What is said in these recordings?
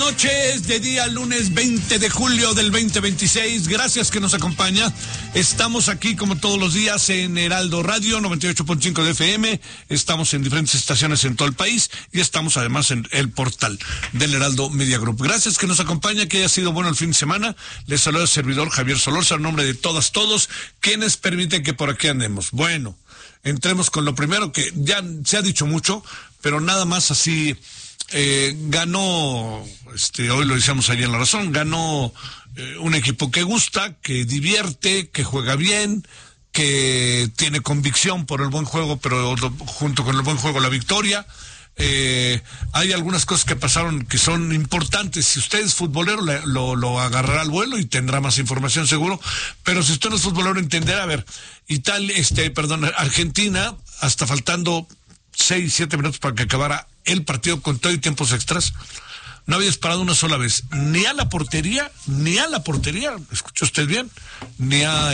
noches de día lunes 20 de julio del 2026. Gracias que nos acompaña. Estamos aquí como todos los días en Heraldo Radio 98.5 de FM. Estamos en diferentes estaciones en todo el país y estamos además en el portal del Heraldo Media Group. Gracias que nos acompaña, que haya sido bueno el fin de semana. Les saluda el servidor Javier Solórzano, en nombre de todos, quienes permiten que por aquí andemos. Bueno, entremos con lo primero, que ya se ha dicho mucho, pero nada más así. Ganó, hoy lo decíamos ayer en La Razón, ganó un equipo que gusta, que divierte, que juega bien, que tiene convicción por el buen juego, pero junto con el buen juego la victoria. Hay algunas cosas que pasaron que son importantes. Si usted es futbolero, lo agarrará al vuelo y tendrá más información seguro, pero si usted no es futbolero, entenderá. A ver, Argentina, hasta faltando 6-7 minutos para que acabara el partido con todo y tiempos extras, no había disparado una sola vez, ni a la portería, escuchó usted bien, ni a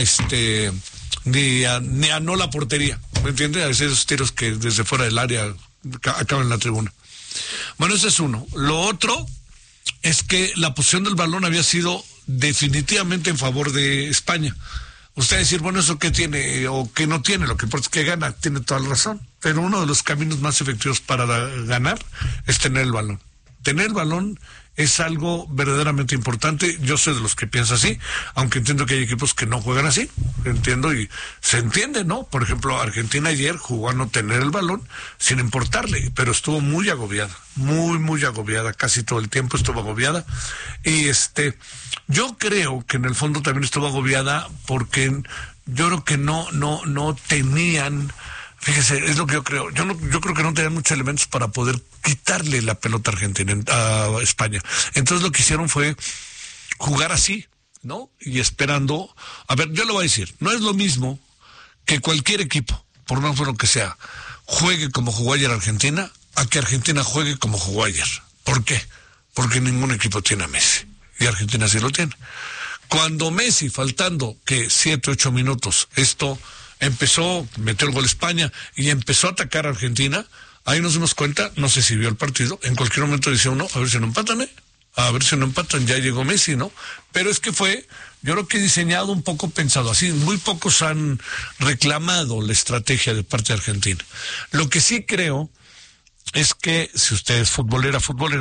no la portería, ¿me entiende? A veces esos tiros que desde fuera del área acaban en la tribuna. Bueno, ese es uno. Lo otro es que la posición del balón había sido definitivamente en favor de España. Usted decir, bueno, ¿eso qué tiene o qué no tiene? Lo que importa es que gana, tiene toda la razón. Pero uno de los caminos más efectivos para ganar es tener el balón. Tener el balón es algo verdaderamente importante. Yo soy de los que piensa así, aunque entiendo que hay equipos que no juegan así. Entiendo y se entiende, ¿no? Por ejemplo, Argentina ayer jugó a no tener el balón sin importarle, pero estuvo muy agobiada, muy agobiada, casi todo el tiempo estuvo agobiada. Y yo creo que en el fondo también estuvo agobiada porque yo creo que no tenían. Fíjese, es lo que yo creo. Yo creo que no tenían muchos elementos para poder quitarle la pelota a Argentina, a España. Entonces lo que hicieron fue jugar así, ¿no? Y esperando. A ver, yo le voy a decir, no es lo mismo que cualquier equipo, por más bueno que sea, juegue como jugó ayer Argentina, a que Argentina juegue como jugó ayer. ¿Por qué? Porque ningún equipo tiene a Messi. Y Argentina sí lo tiene. Cuando Messi, faltando, 7-8 minutos, metió el gol España y empezó a atacar a Argentina, ahí nos dimos cuenta, no sé si vio el partido, en cualquier momento decía uno, a ver si no empatan, ya llegó Messi, ¿no? Pero es que fue, yo creo que diseñado un poco pensado así, muy pocos han reclamado la estrategia de parte de Argentina. Lo que sí creo es que, si usted es futbolero,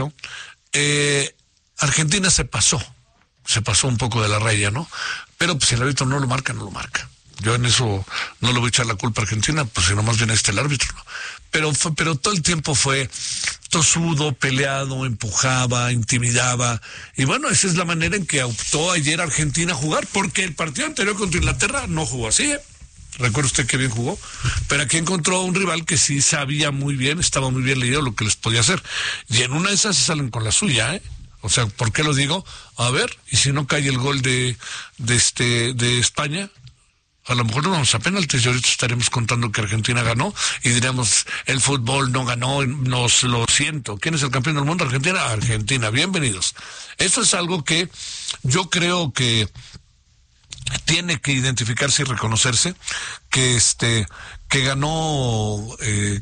Argentina se pasó un poco de la raya, ¿no? Pero pues si el árbitro no lo marca. Yo en eso no le voy a echar la culpa a Argentina, pues si no más bien el árbitro, ¿no? Pero todo el tiempo fue tosudo, peleado, empujaba, intimidaba. Y bueno, esa es la manera en que optó ayer Argentina a jugar, porque el partido anterior contra Inglaterra no jugó así, ¿eh? Recuerda usted que bien jugó, pero aquí encontró un rival que sí sabía muy bien, estaba muy bien leído lo que les podía hacer. Y en una de esas se salen con la suya, ¿eh? O sea, ¿por qué lo digo? A ver, y si no cae el gol de España, a lo mejor no vamos a penaltis y ahorita estaremos contando que Argentina ganó y diremos, el fútbol no ganó, nos lo siento. ¿Quién es el campeón del mundo? Argentina, bienvenidos. Esto es algo que yo creo que tiene que identificarse y reconocerse, que ganó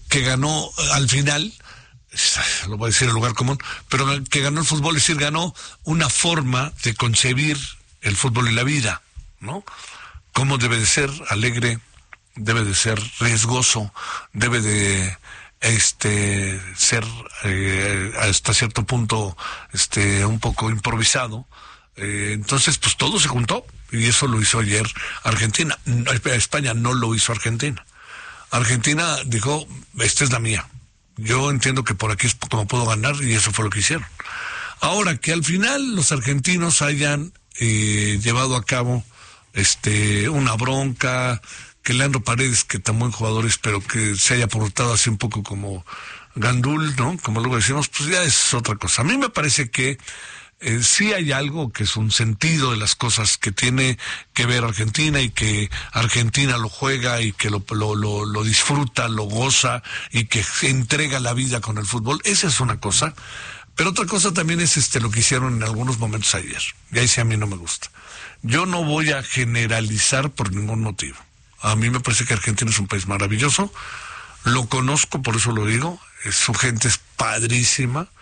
al final, lo voy a decir el lugar común, pero que ganó el fútbol, es decir, ganó una forma de concebir el fútbol y la vida, ¿no? Cómo debe de ser alegre, debe de ser riesgoso, debe de ser hasta cierto punto un poco improvisado. Entonces pues todo se juntó y eso lo hizo ayer Argentina. España no lo hizo Argentina. Argentina dijo, esta es la mía, yo entiendo que por aquí es como puedo ganar, y eso fue lo que hicieron. Ahora, que al final los argentinos hayan llevado a cabo una bronca, que Leandro Paredes, que tan buen jugador es, pero que se haya portado así un poco como gandul, ¿no? Como luego decimos, pues ya es otra cosa. A mí me parece que sí hay algo que es un sentido de las cosas que tiene que ver Argentina, y que Argentina lo juega y que lo disfruta, lo goza y que entrega la vida con el fútbol. Esa es una cosa. Pero otra cosa también es lo que hicieron en algunos momentos ayer. Y ahí sí a mí no me gusta. Yo no voy a generalizar por ningún motivo. A mí me parece que Argentina es un país maravilloso. Lo conozco, por eso lo digo. Su gente es padrísima.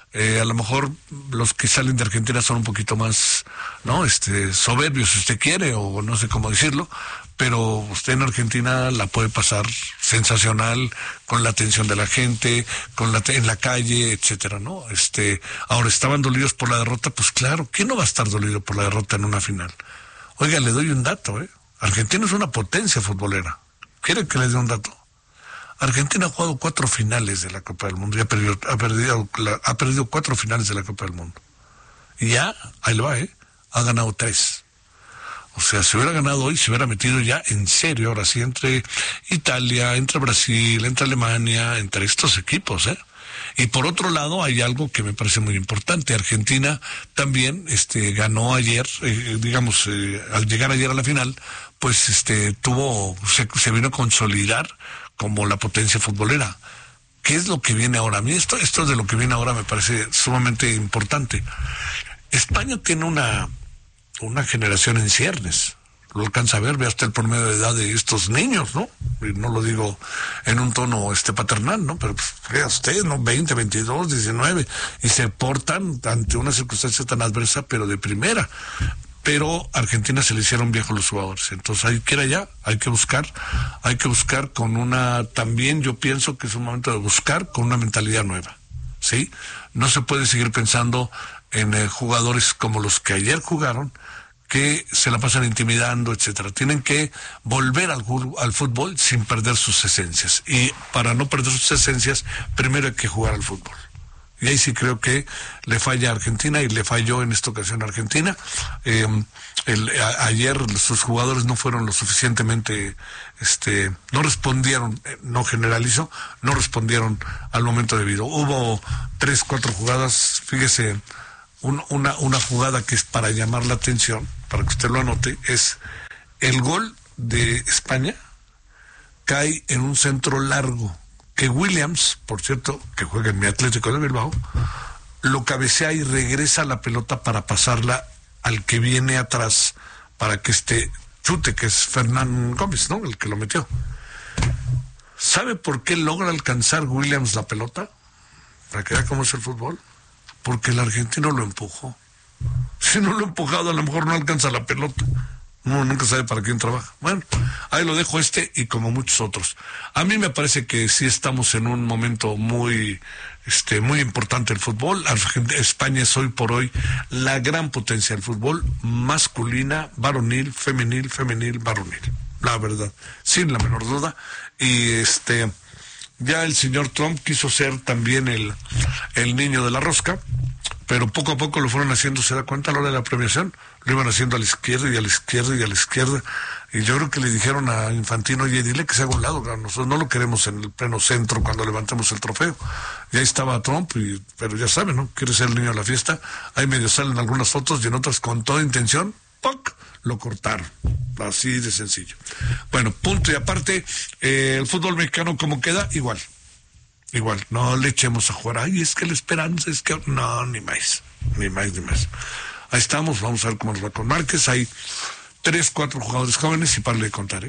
A lo mejor los que salen de Argentina son un poquito más, ¿no? Soberbios, si usted quiere, o no sé cómo decirlo, pero usted en Argentina la puede pasar sensacional con la atención de la gente, en la calle, etcétera, ¿no? Ahora estaban dolidos por la derrota, pues claro, ¿quién no va a estar dolido por la derrota en una final? Oiga, le doy un dato, Argentina es una potencia futbolera. ¿Quiere que le dé un dato? Argentina ha jugado 4 finales de la Copa del Mundo y ha perdido 4 finales de la Copa del Mundo. Y ya, ahí lo va, ha ganado 3. O sea, si hubiera ganado hoy, se hubiera metido ya en serio, ahora sí, entre Italia, entre Brasil, entre Alemania, entre estos equipos, Y por otro lado, hay algo que me parece muy importante. Argentina también ganó ayer, al llegar ayer a la final, pues se vino a consolidar como la potencia futbolera. ¿Qué es lo que viene ahora? A mí esto de lo que viene ahora me parece sumamente importante. España tiene una generación en ciernes. Lo alcanza a ver, ve hasta el promedio de edad de estos niños, ¿no? Y no lo digo en un tono paternal, ¿no? Pero pues, vea usted, ¿no? 20, 22, 19, y se portan ante una circunstancia tan adversa, pero de primera. Pero a Argentina se le hicieron viejos los jugadores, entonces hay que ir allá, hay que buscar también yo pienso que es un momento de buscar con una mentalidad nueva, ¿sí? No se puede seguir pensando en jugadores como los que ayer jugaron, que se la pasan intimidando, etcétera. Tienen que volver al fútbol sin perder sus esencias, y para no perder sus esencias, primero hay que jugar al fútbol. Y ahí sí creo que le falla a Argentina, y le falló en esta ocasión a Argentina. Ayer sus jugadores no fueron lo suficientemente, no respondieron, no generalizo, no respondieron al momento debido. Hubo 3, 4 jugadas, fíjese, una jugada que es para llamar la atención, para que usted lo anote, es el gol de España, cae en un centro largo, que Williams, por cierto, que juega en mi Atlético de Bilbao, lo cabecea y regresa la pelota para pasarla al que viene atrás, para que chute, que es Fernán Gómez, ¿no? El que lo metió. ¿Sabe por qué logra alcanzar Williams la pelota? Para que vea cómo es el fútbol. Porque el argentino lo empujó. Si no lo ha empujado, a lo mejor no alcanza la pelota. No, nunca sabe para quién trabaja. Bueno, ahí lo dejo y como muchos otros. A mí me parece que sí estamos en un momento muy importante del fútbol. España es hoy por hoy la gran potencia del fútbol, masculina, varonil, femenil, varonil. La verdad, sin la menor duda. Y ya el señor Trump quiso ser también el niño de la rosca, pero poco a poco lo fueron haciendo. ¿Se da cuenta a la hora de la premiación? Lo iban haciendo a la izquierda y a la izquierda y a la izquierda, y yo creo que le dijeron a Infantino: oye, dile que se haga un lado, nosotros no lo queremos en el pleno centro cuando levantemos el trofeo. Y ahí estaba Trump, pero ya saben, ¿no? Quiere ser el niño de la fiesta. Ahí medio salen algunas fotos, y en otras con toda intención, ¡poc!, lo cortaron. Así de sencillo. Bueno, punto y aparte, el fútbol mexicano, ¿cómo queda? Igual, no le echemos a jugar. Ay, es que la esperanza es que... No, ni más. Ahí estamos, vamos a ver cómo nos va con Márquez. Hay 3, 4 jugadores jóvenes, y párale de contar,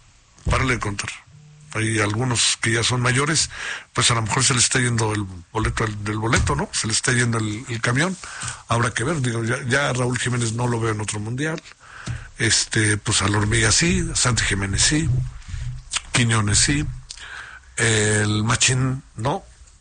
Hay algunos que ya son mayores, pues a lo mejor se les está yendo el boleto, ¿no? Se les está yendo el camión. Habrá que ver, ya Raúl Jiménez no lo veo en otro mundial. Pues a la Hormiga sí, a Santi Jiménez sí, Quiñones sí, el Machín no,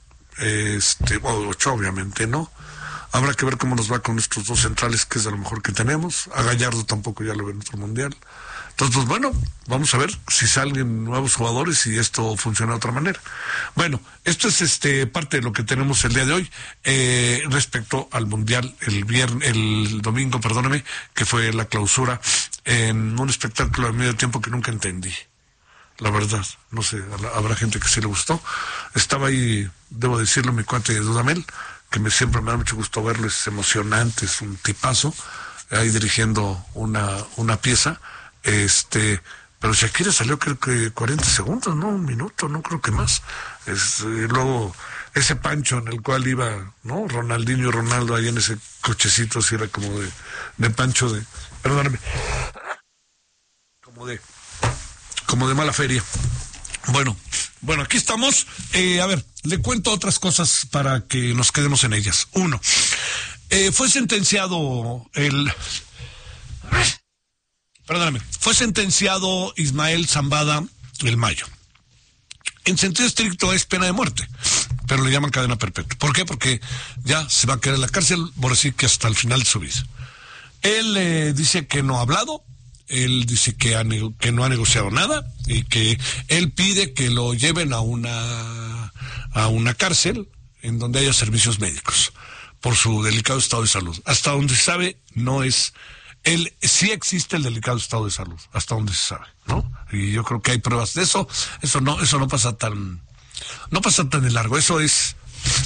Ochoa obviamente no. Habrá que ver cómo nos va con estos 2 centrales, que es de lo mejor que tenemos. A Gallardo tampoco ya lo veo en otro mundial. Entonces, pues bueno, vamos a ver si salen nuevos jugadores y esto funciona de otra manera. Bueno, esto es parte de lo que tenemos el día de hoy. Respecto al mundial, el domingo, perdóname, que fue la clausura, en un espectáculo de medio tiempo que nunca entendí. La verdad, no sé, habrá gente que sí le gustó. Estaba ahí, debo decirlo, mi cuate Dudamel, que siempre me da mucho gusto verlo, es emocionante, es un tipazo, ahí dirigiendo una pieza. Pero Shakira salió creo que 40 segundos, ¿no? 1 minuto, no creo que más. Luego ese pancho en el cual iba, ¿no? Ronaldinho y Ronaldo ahí en ese cochecito, así era como de pancho perdóname, como de mala feria. Bueno, Bueno, aquí estamos. A ver, le cuento otras cosas para que nos quedemos en ellas. Uno, fue sentenciado Ismael Zambada el Mayo. En sentido estricto es pena de muerte, pero le llaman cadena perpetua. ¿Por qué? Porque ya se va a quedar en la cárcel, por decir que hasta el final de su vida. Él dice que no ha hablado, él dice que no ha negociado nada y que él pide que lo lleven a una cárcel en donde haya servicios médicos por su delicado estado de salud. Hasta donde se sabe, sí existe el delicado estado de salud, hasta donde se sabe, ¿no? Y yo creo que hay pruebas de eso. Eso no pasa tan de largo. Eso es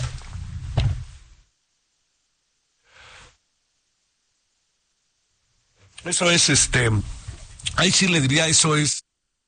ahí sí le diría, eso es,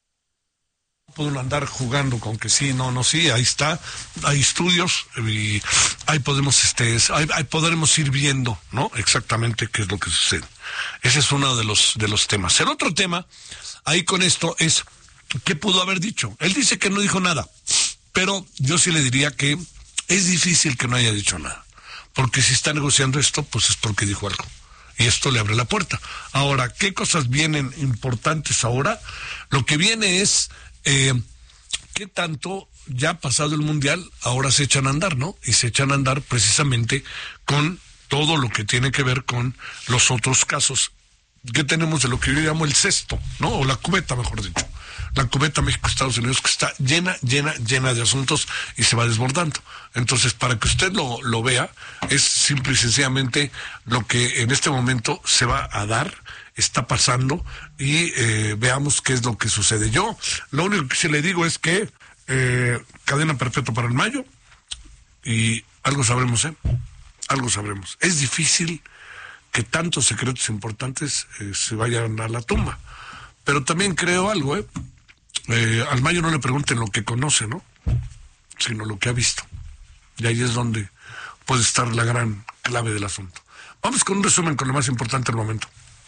no pueden andar jugando con que sí, no, sí, ahí está, hay estudios y ahí podremos ir viendo, ¿no? Exactamente qué es lo que sucede. Ese es uno de los temas. El otro tema, ahí con esto, es ¿qué pudo haber dicho? Él dice que no dijo nada, pero yo sí le diría que es difícil que no haya dicho nada, porque si está negociando esto, pues es porque dijo algo. Y esto le abre la puerta. Ahora, ¿qué cosas vienen importantes ahora? Lo que viene es, ¿qué tanto ya pasado el Mundial, ahora se echan a andar, ¿no? Y se echan a andar precisamente con todo lo que tiene que ver con los otros casos que tenemos de lo que yo llamo el cesto, ¿no? O la cubeta, mejor dicho. La cubeta México-Estados Unidos, que está llena de asuntos y se va desbordando. Entonces, para que usted lo vea, es simple y sencillamente lo que en este momento se va a dar, está pasando, y veamos qué es lo que sucede. Yo, lo único que sí le digo es que cadena perpetua para el Mayo, y algo sabremos, algo sabremos. Es difícil que tantos secretos importantes se vayan a la tumba, pero también creo algo, al Mayo no le pregunten lo que conoce, ¿no? Sino lo que ha visto. Y ahí es donde puede estar la gran clave del asunto. Vamos con un resumen con lo más importante del momento.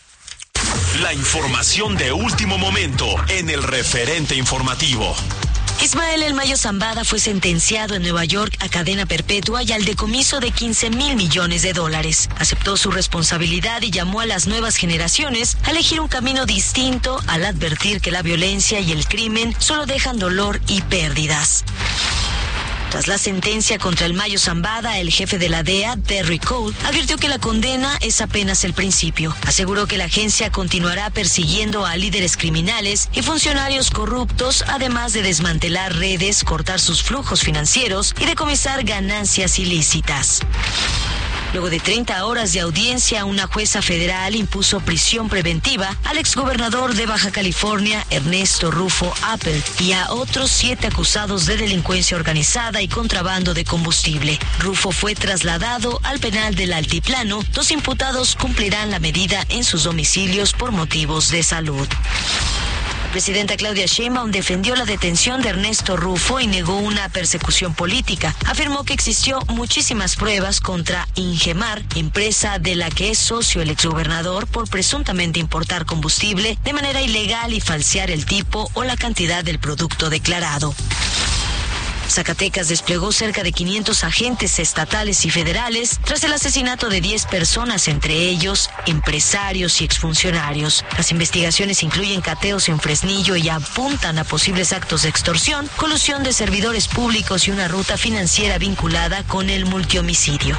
La información de último momento en el referente informativo. Ismael El Mayo Zambada fue sentenciado en Nueva York a cadena perpetua y al decomiso de $15,000 millones. Aceptó su responsabilidad y llamó a las nuevas generaciones a elegir un camino distinto al advertir que la violencia y el crimen solo dejan dolor y pérdidas. Tras la sentencia contra El Mayo Zambada, el jefe de la DEA, Terry Cole, advirtió que la condena es apenas el principio. Aseguró que la agencia continuará persiguiendo a líderes criminales y funcionarios corruptos, además de desmantelar redes, cortar sus flujos financieros y decomisar ganancias ilícitas. Luego de 30 horas de audiencia, una jueza federal impuso prisión preventiva al exgobernador de Baja California, Ernesto Rufo Appel, y a otros 7 acusados de delincuencia organizada y contrabando de combustible. Rufo fue trasladado al penal del Altiplano. 2 imputados cumplirán la medida en sus domicilios por motivos de salud. La presidenta Claudia Sheinbaum defendió la detención de Ernesto Rufo y negó una persecución política. Afirmó que existió muchísimas pruebas contra Ingemar, empresa de la que es socio el exgobernador, por presuntamente importar combustible de manera ilegal y falsear el tipo o la cantidad del producto declarado. Zacatecas desplegó cerca de 500 agentes estatales y federales tras el asesinato de 10 personas, entre ellos empresarios y exfuncionarios. Las investigaciones incluyen cateos en Fresnillo y apuntan a posibles actos de extorsión, colusión de servidores públicos y una ruta financiera vinculada con el multihomicidio.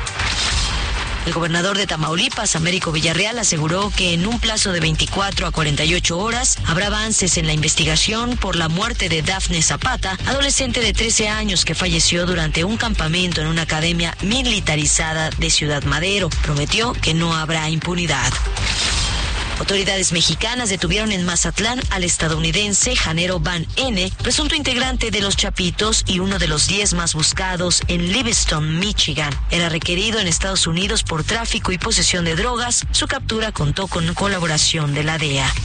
El gobernador de Tamaulipas, Américo Villarreal, aseguró que en un plazo de 24 a 48 horas habrá avances en la investigación por la muerte de Dafne Zapata, adolescente de 13 años que falleció durante un campamento en una academia militarizada de Ciudad Madero. Prometió que no habrá impunidad. Autoridades mexicanas detuvieron en Mazatlán al estadounidense Janero Van N., presunto integrante de Los Chapitos y uno de los 10 más buscados en Livingston, Michigan. Era requerido en Estados Unidos por tráfico y posesión de drogas. Su captura contó con colaboración de la DEA.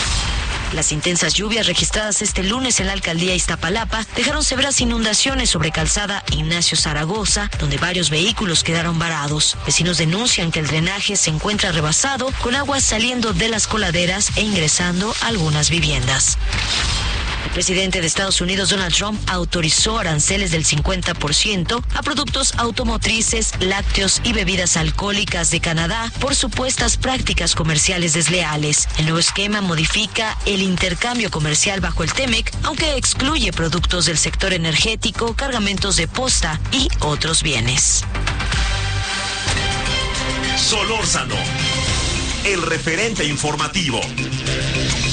Las intensas lluvias registradas este lunes en la alcaldía Iztapalapa dejaron severas inundaciones sobre calzada Ignacio Zaragoza, donde varios vehículos quedaron varados. Vecinos denuncian que el drenaje se encuentra rebasado, con agua saliendo de las coladeras e ingresando a algunas viviendas. El presidente de Estados Unidos, Donald Trump, autorizó aranceles del 50% a productos automotrices, lácteos y bebidas alcohólicas de Canadá por supuestas prácticas comerciales desleales. El nuevo esquema modifica el intercambio comercial bajo el TEMEC, aunque excluye productos del sector energético, cargamentos de posta y otros bienes. Solórzano, el referente informativo.